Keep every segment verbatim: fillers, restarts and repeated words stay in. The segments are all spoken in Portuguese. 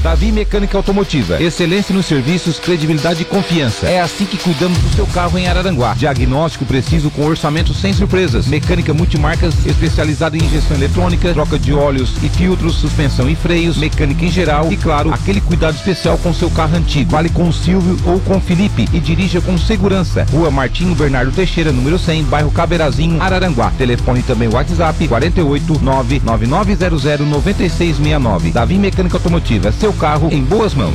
Davi Mecânica Automotiva. Excelência nos serviços, credibilidade e confiança. É assim que cuidamos do seu carro em Araranguá. Diagnóstico preciso com orçamento sem surpresas. Mecânica multimarcas especializada em injeção eletrônica, troca de óleos e filtros, suspensão e freios, mecânica em geral e, claro, aquele cuidado especial com seu carro antigo. Fale com o Silvio ou com o Felipe e dirija com segurança. Rua Martinho Bernardo Teixeira, número cem, bairro Caberazinho, Araranguá. Telefone também WhatsApp quarenta e oito, nove nove nove zero zero, nove seis seis nove. Davi Mecânica Automotiva, seu carro em boas mãos.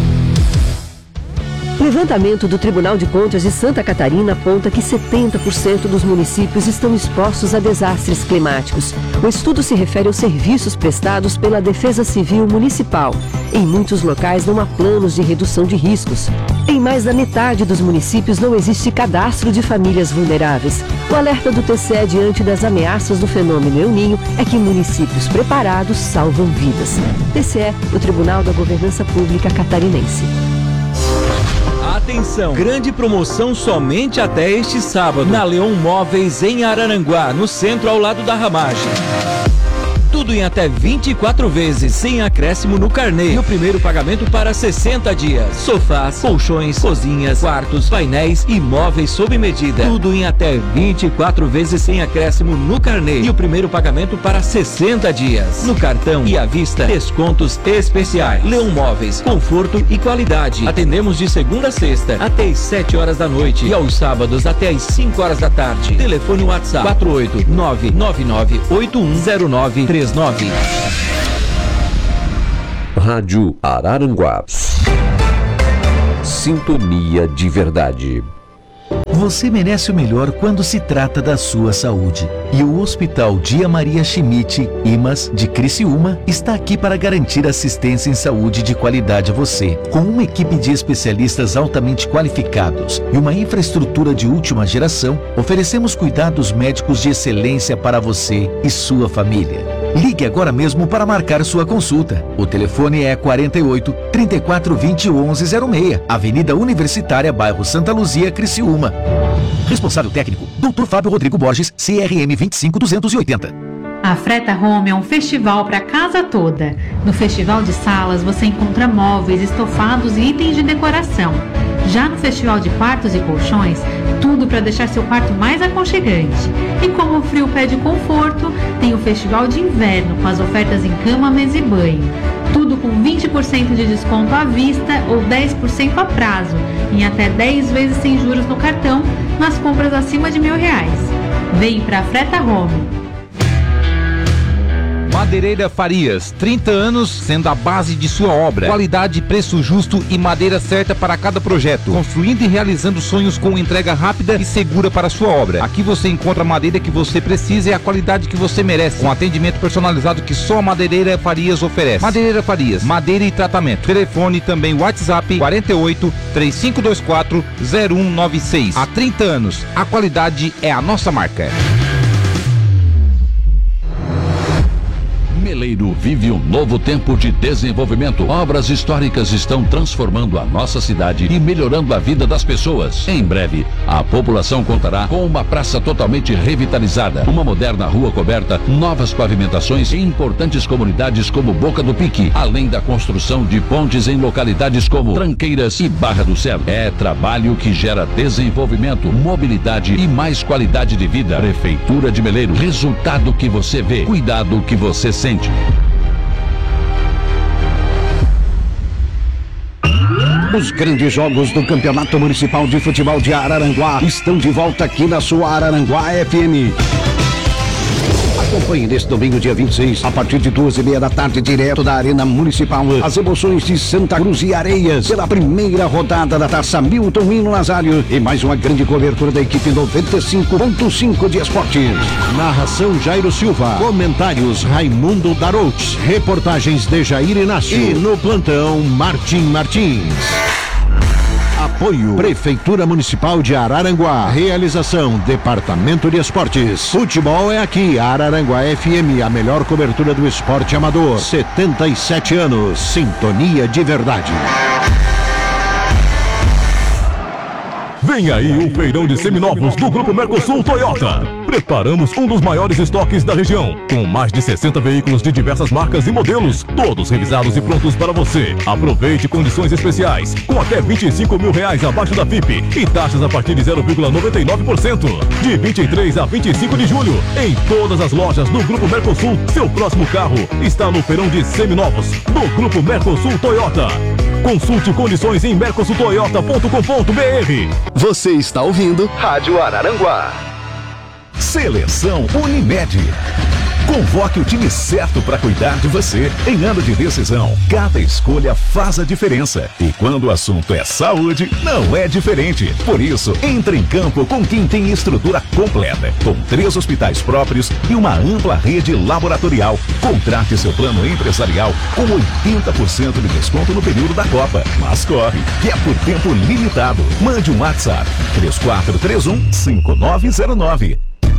Levantamento do Tribunal de Contas de Santa Catarina aponta que setenta por cento dos municípios estão expostos a desastres climáticos. O estudo se refere aos serviços prestados pela Defesa Civil Municipal. Em muitos locais não há planos de redução de riscos. Em mais da metade dos municípios não existe cadastro de famílias vulneráveis. O alerta do T C E diante das ameaças do fenômeno El Niño é que municípios preparados salvam vidas. T C E, o Tribunal da Governança Pública Catarinense. Atenção, grande promoção somente até este sábado, na Leon Móveis em Araranguá, no centro ao lado da ramagem. Tudo em até vinte e quatro vezes, sem acréscimo no carnê. E o primeiro pagamento para sessenta dias. Sofás, colchões, cozinhas, quartos, painéis e móveis sob medida. Tudo em até vinte e quatro vezes sem acréscimo no carnê. E o primeiro pagamento para sessenta dias. No cartão e à vista, descontos especiais. Leon Móveis, conforto e qualidade. Atendemos de segunda a sexta até às sete horas da noite e aos sábados até às cinco horas da tarde. Telefone WhatsApp quatro oito nove nove nove oito um zero nove três nove. Rádio Araranguá. Sintonia de verdade. Você merece o melhor quando se trata da sua saúde. E o Hospital Dia Maria Schmidt, I M A S, de Criciúma, está aqui para garantir assistência em saúde de qualidade a você. Com uma equipe de especialistas altamente qualificados e uma infraestrutura de última geração, oferecemos cuidados médicos de excelência para você e sua família. Ligue agora mesmo para marcar sua consulta. O telefone é quarenta e oito, trinta e quatro, vinte, onze zero seis, Avenida Universitária, bairro Santa Luzia, Criciúma. Responsável técnico, doutor Fábio Rodrigo Borges, C R M vinte e cinco duzentos e oitenta. A Freta Home é um festival para a casa toda. No Festival de Salas você encontra móveis, estofados e itens de decoração. Já no Festival de Quartos e Colchões, tudo para deixar seu quarto mais aconchegante. E como o frio pede conforto, tem o Festival de Inverno com as ofertas em cama, mesa e banho. Tudo com vinte por cento de desconto à vista ou dez por cento a prazo, em até dez vezes sem juros no cartão, nas compras acima de mil reais. Vem para a Freta Home. Madeireira Farias, trinta anos sendo a base de sua obra. Qualidade, preço justo e madeira certa para cada projeto. Construindo e realizando sonhos com entrega rápida e segura para sua obra. Aqui você encontra a madeira que você precisa e a qualidade que você merece. Com atendimento personalizado que só a Madeireira Farias oferece. Madeireira Farias, madeira e tratamento. Telefone também WhatsApp quarenta e oito, trinta e cinco vinte e quatro, zero um nove seis. Há trinta anos, a qualidade é a nossa marca. Meleiro vive um novo tempo de desenvolvimento. Obras históricas estão transformando a nossa cidade e melhorando a vida das pessoas. Em breve, a população contará com uma praça totalmente revitalizada, uma moderna rua coberta, novas pavimentações e importantes comunidades como Boca do Pique, além da construção de pontes em localidades como Tranqueiras e Barra do Céu. É trabalho que gera desenvolvimento, mobilidade e mais qualidade de vida. Prefeitura de Meleiro, resultado que você vê, cuidado que você sente. Os grandes jogos do Campeonato Municipal de Futebol de Araranguá estão de volta aqui na sua Araranguá F M. Acompanhe neste domingo, dia vinte e seis, a partir de duas e meia da tarde, direto da Arena Municipal, as emoções de Santa Cruz e Areias, pela primeira rodada da Taça Milton Hino Nazário e mais uma grande cobertura da equipe noventa e cinco ponto cinco de esportes. Narração Jairo Silva, comentários Raimundo Darouch, reportagens de Jair Inácio e no plantão Martim Martins. Apoio Prefeitura Municipal de Araranguá. Realização Departamento de Esportes. Futebol é aqui, Araranguá F M, a melhor cobertura do esporte amador. setenta e sete anos, sintonia de verdade. Vem aí o feirão de seminovos do Grupo Mercosul Toyota. preparamos um dos maiores estoques da região, com mais de sessenta veículos de diversas marcas e modelos, todos revisados e prontos para você. Aproveite condições especiais, com até vinte e cinco mil reais abaixo da F I P e taxas a partir de zero vírgula noventa e nove por cento. De vinte e três a vinte e cinco de julho, em todas as lojas do Grupo Mercosul, seu próximo carro está no feirão de seminovos do Grupo Mercosul Toyota. Consulte condições em mercosul toyota ponto com ponto b r. Você está ouvindo Rádio Araranguá. Seleção Unimed. Convoque o time certo para cuidar de você em ano de decisão. Cada escolha faz a diferença. E quando o assunto é saúde, não é diferente. Por isso, entre em campo com quem tem estrutura completa, com três hospitais próprios e uma ampla rede laboratorial. Contrate seu plano empresarial com oitenta por cento de desconto no período da Copa. Mas corre, que é por tempo limitado. Mande um WhatsApp três quatro três um cinco nove zero nove.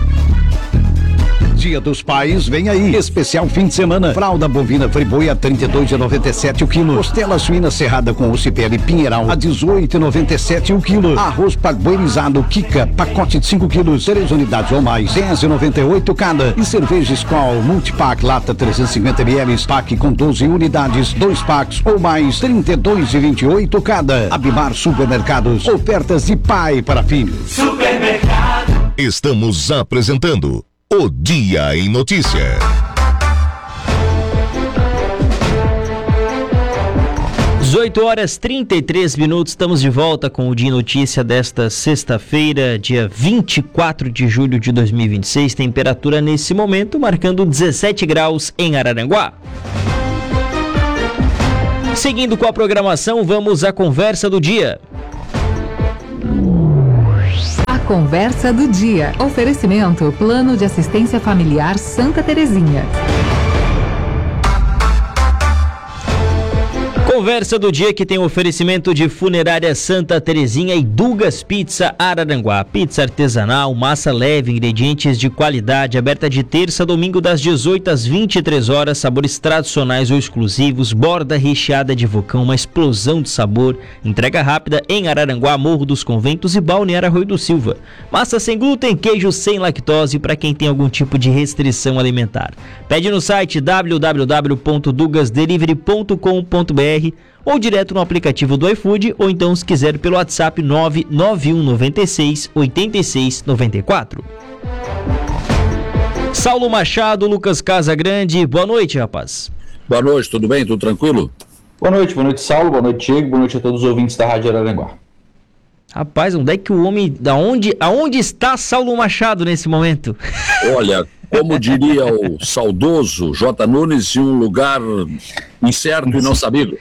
Dia dos Pais vem aí. Especial fim de semana. Fralda bovina Friboi a trinta e dois reais e noventa e sete centavos o quilo. Costela suína serrada com osso e pele Pinheiral a dezoito reais e noventa e sete centavos o quilo. Arroz parboilizado Kika, pacote de cinco quilos, três unidades ou mais, dez reais e noventa e oito centavos cada. E cerveja Skol Multipack lata trezentos e cinquenta mililitros, pack com doze unidades, dois packs ou mais, trinta e dois reais e vinte e oito centavos cada. Abimar Supermercados, ofertas de pai para filho. Supermercado. Estamos apresentando O Dia em Notícia. dezoito horas e trinta e três minutos, estamos de volta com o Dia em Notícia desta sexta-feira, dia vinte e quatro de julho de dois mil e vinte e seis. Temperatura nesse momento marcando dezessete graus em Araranguá. Seguindo com a programação, vamos à conversa do dia. A conversa do dia. Oferecimento Plano de Assistência Familiar Santa Terezinha. Conversa do dia que tem o oferecimento de Funerária Santa Terezinha e Dugas Pizza Araranguá. Pizza artesanal, massa leve, ingredientes de qualidade, aberta de terça a domingo das dezoito às vinte e três horas, sabores tradicionais ou exclusivos, borda recheada de vulcão, uma explosão de sabor, entrega rápida em Araranguá, Morro dos Conventos e Balneário Arroio do Silva. Massa sem glúten, queijo sem lactose para quem tem algum tipo de restrição alimentar. Pede no site w w w ponto dugas delivery ponto com ponto b r ou direto no aplicativo do iFood, ou então se quiser pelo WhatsApp nove nove um nove seis oito seis nove quatro. Saulo Machado, Lucas Casagrande, boa noite, rapaz. Boa noite, tudo bem? Tudo tranquilo? Boa noite, boa noite, Saulo, boa noite, Diego, boa noite a todos os ouvintes da Rádio Araranguá. Rapaz, onde é que o homem, aonde, aonde está Saulo Machado nesse momento? Olha, como diria o saudoso J. Nunes, em um lugar incerto e não sabido.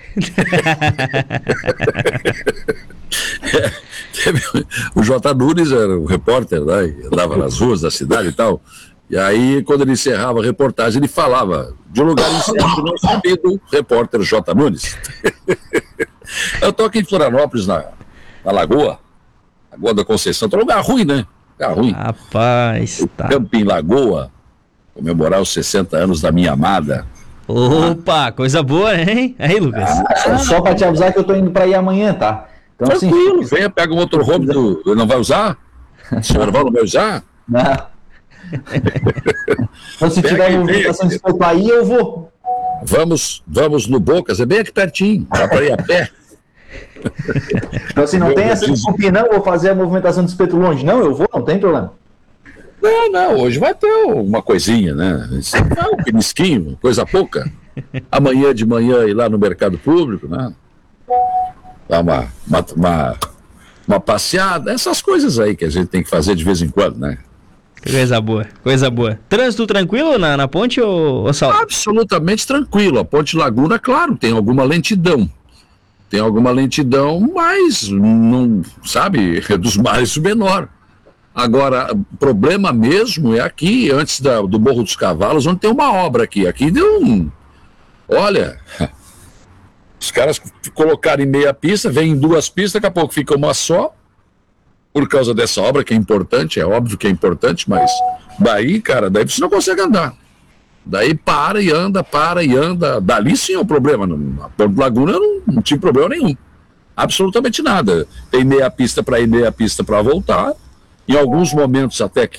É, teve, o J. Nunes era um repórter, né? Andava nas ruas da cidade e tal. E aí, quando ele encerrava a reportagem, ele falava de um lugar incerto e não sabido, repórter J. Nunes. Eu estou aqui em Florianópolis, na, na Lagoa, Lagoa da Conceição. Tá um lugar ruim, né? Lugar ruim. Rapaz, tá. Camping Lagoa, comemorar os sessenta anos da minha amada. Opa, coisa boa, hein? Aí, Lucas. Ah, só pra te avisar que eu tô indo pra ir amanhã, tá? Então, tranquilo, assim, venha, pega o motorhome do... Não vai usar? O senhor não vai usar? Não. Então, se tiver movimentação de espeto aí, eu vou. Vamos, vamos no Bocas, é bem aqui pertinho, dá pra ir a pé. Então, assim, não eu tem essa desculpa, não, vou fazer a movimentação de espeto longe. Não, eu vou, não tem problema. Não, não, hoje vai ter uma coisinha, né? Um penisquinho, coisa pouca. Amanhã de manhã ir lá no mercado público, né? Dar uma, uma, uma, uma passeada, essas coisas aí que a gente tem que fazer de vez em quando, né? Coisa boa, coisa boa. Trânsito tranquilo na, na ponte, ou, ou Saulo? Absolutamente tranquilo. A Ponte Laguna, claro, tem alguma lentidão. Tem alguma lentidão, mas não, sabe, é dos males o menor. Agora, o problema mesmo é aqui, antes da, do Morro dos Cavalos, onde tem uma obra aqui. Aqui deu um... Olha, os caras colocaram em meia pista, vem em duas pistas, daqui a pouco fica uma só, por causa dessa obra, que é importante, é óbvio que é importante, mas daí, cara, daí você não consegue andar. Daí para e anda, para e anda. Dali sim é o problema. Na Ponte Laguna não, não tive problema nenhum. Absolutamente nada. Tem meia pista para ir, meia pista para voltar. Em alguns momentos até que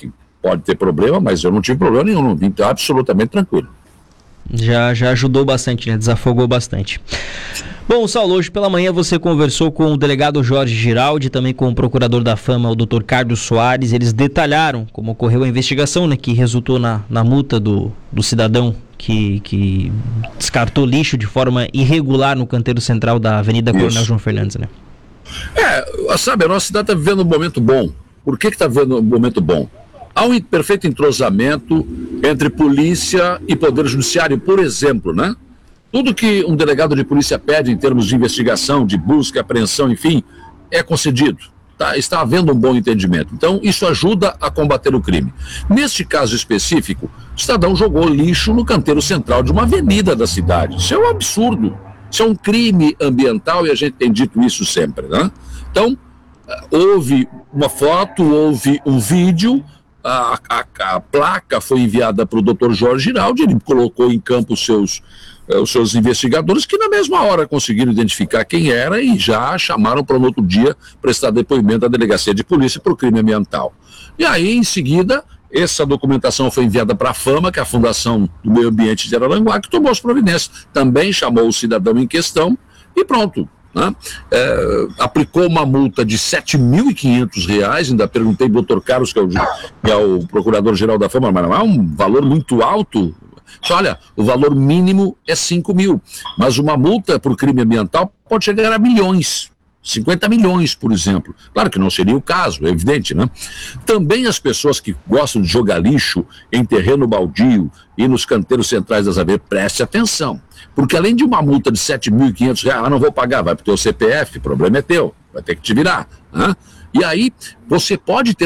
pode ter problema, mas eu não tive problema nenhum, não vim absolutamente tranquilo. Já, já ajudou bastante, né? Desafogou bastante. Bom, Saulo, hoje pela manhã você conversou com o delegado Jorge Giraldi, também com o procurador da Fama, o doutor Carlos Soares. Eles detalharam como ocorreu a investigação, né, que resultou na, na multa do, do cidadão que, que descartou lixo de forma irregular no canteiro central da Avenida Isso. Coronel João Fernandes, né? É, sabe, a nossa cidade está vivendo um momento bom. Por que está vivendo um momento bom? Há um perfeito entrosamento entre polícia e poder judiciário, por exemplo, né? Tudo que um delegado de polícia pede em termos de investigação, de busca, apreensão, enfim, é concedido. Tá? Está havendo um bom entendimento. Então, isso ajuda a combater o crime. Neste caso específico, o cidadão jogou lixo no canteiro central de uma avenida da cidade. Isso é um absurdo. Isso é um crime ambiental e a gente tem dito isso sempre, né? Então, houve uma foto, houve um vídeo. A, a, a placa foi enviada para o doutor Jorge Giraldi, ele colocou em campo os seus, eh, os seus investigadores, que na mesma hora conseguiram identificar quem era e já chamaram para no outro dia prestar depoimento à delegacia de polícia por crime ambiental. E aí, em seguida, essa documentação foi enviada para a Fama, que é a Fundação do Meio Ambiente de Araranguá, que tomou as providências. Também chamou o cidadão em questão e pronto. Né? É, aplicou uma multa de sete mil e quinhentos reais, ainda perguntei para o doutor Carlos, que é o, que é o procurador-geral da Fama, mas não é um valor muito alto. Olha, o valor mínimo é cinco mil, mas uma multa por crime ambiental pode chegar a milhões, cinquenta milhões, por exemplo. Claro que não seria o caso, é evidente, né? Também as pessoas que gostam de jogar lixo em terreno baldio e nos canteiros centrais das avenidas, preste atenção. Porque além de uma multa de sete mil e quinhentos reais, ah, não vou pagar, vai para o teu C P F, o problema é teu, vai ter que te virar. Né? E aí, você pode ter